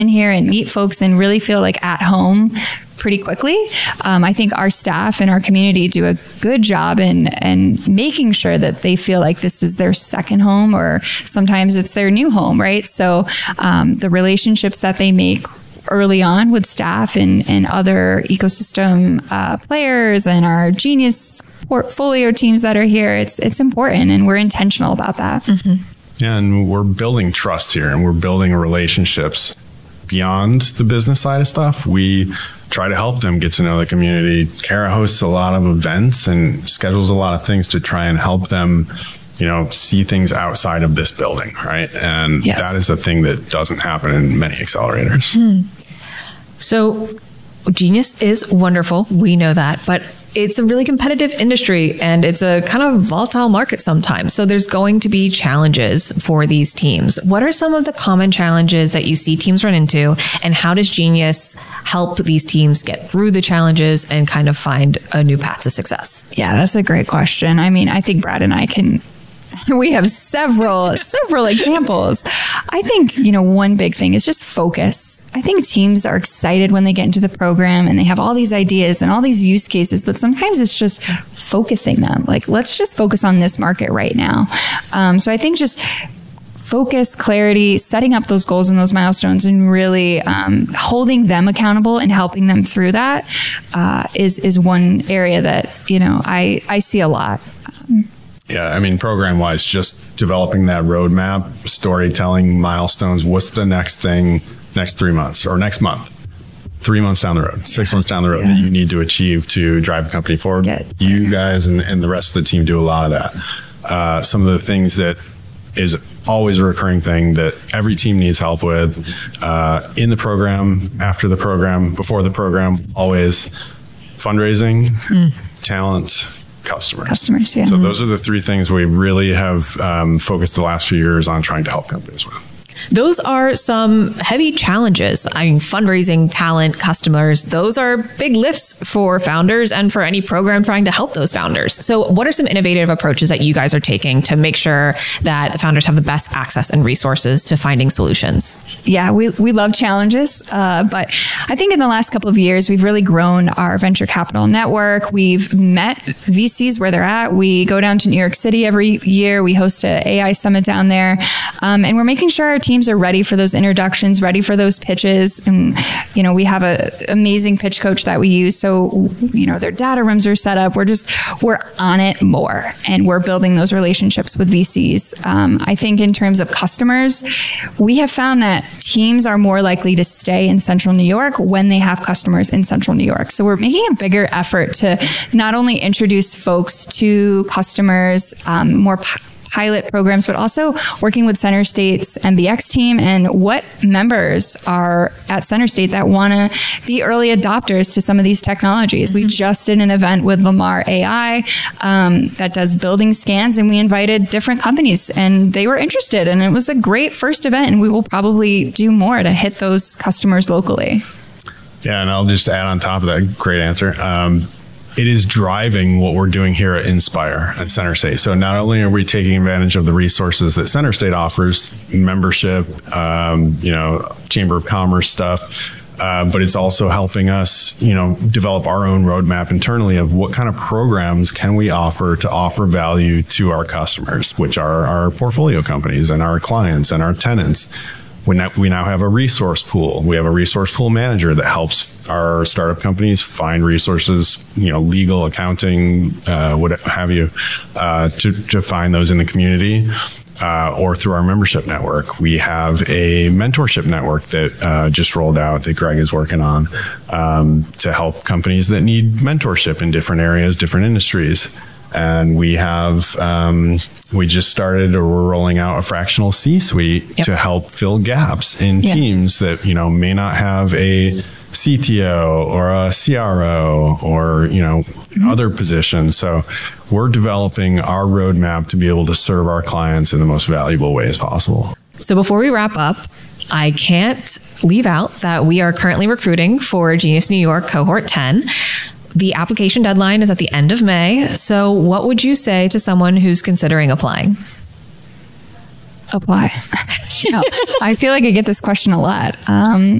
in here and meet folks and really feel like at home pretty quickly. I think our staff and our community do a good job in making sure that they feel like this is their second home, or sometimes it's their new home, right? So the relationships that they make early on with staff and other ecosystem players and our Genius portfolio teams that are here, it's important, and we're intentional about that. Mm-hmm. Yeah, and we're building trust here, and we're building relationships beyond the business side of stuff. We try to help them get to know the community. Kara hosts a lot of events and schedules a lot of things to try and help them, see things outside of this building, right? And that is a thing that doesn't happen in many accelerators. So Genius is wonderful. We know that, but it's a really competitive industry and it's a kind of volatile market sometimes. So there's going to be challenges for these teams. What are some of the common challenges that you see teams run into, and how does Genius help these teams get through the challenges and kind of find a new path to success? Yeah, that's a great question. I mean, I think Brad and I we have several examples. I think, one big thing is just focus. I think teams are excited when they get into the program and they have all these ideas and all these use cases, but sometimes it's just focusing them. Like, let's just focus on this market right now. So I think just focus, clarity, setting up those goals and those milestones, and really holding them accountable and helping them through that is one area that, I see a lot. Yeah, I mean, program-wise, just developing that roadmap, storytelling, milestones. What's the next thing, next 3 months or next month, 3 months down the road, 6 months down the road that you need to achieve to drive the company forward? You guys and the rest of the team do a lot of that. Some of the things that is always a recurring thing that every team needs help with in the program, after the program, before the program, always fundraising, talent, customers. Yeah. So those are the three things we really have focused the last few years on trying to help companies with. Those are some heavy challenges. I mean, fundraising, talent, customers, those are big lifts for founders and for any program trying to help those founders. So what are some innovative approaches that you guys are taking to make sure that the founders have the best access and resources to finding solutions? Yeah, we love challenges, but I think in the last couple of years, we've really grown our venture capital network. We've met VCs where they're at. We go down to New York City every year. We host an AI summit down there, and we're making sure our teams are ready for those introductions, ready for those pitches. And, we have an amazing pitch coach that we use. So, their data rooms are set up. We're on it more, and we're building those relationships with VCs. I think in terms of customers, we have found that teams are more likely to stay in Central New York when they have customers in Central New York. So we're making a bigger effort to not only introduce folks to customers, more pilot programs, but also working with Center State's MBX team and what members are at Center State that want to be early adopters to some of these technologies. We just did an event with Lamar AI that does building scans, and we invited different companies and they were interested, and it was a great first event, and we will probably do more to hit those customers locally. Yeah, and I'll just add on top of that, great answer. It is driving what we're doing here at Inspire at Center State. So not only are we taking advantage of the resources that Center State offers, membership, Chamber of Commerce stuff, but it's also helping us, develop our own roadmap internally of what kind of programs can we offer to offer value to our customers, which are our portfolio companies and our clients and our tenants. We now have a resource pool. We have a resource pool manager that helps our startup companies find resources, legal, accounting, what have you, to find those in the community, or through our membership network. We have a mentorship network that just rolled out that Greg is working on to help companies that need mentorship in different areas, different industries. And we have, we just started, or we're rolling out a fractional C-suite to help fill gaps in teams that, may not have a CTO or a CRO or, other positions. So we're developing our roadmap to be able to serve our clients in the most valuable ways possible. So before we wrap up, I can't leave out that we are currently recruiting for Genius New York Cohort 10. The application deadline is at the end of May. So what would you say to someone who's considering applying? apply? No, I feel like I get this question a lot.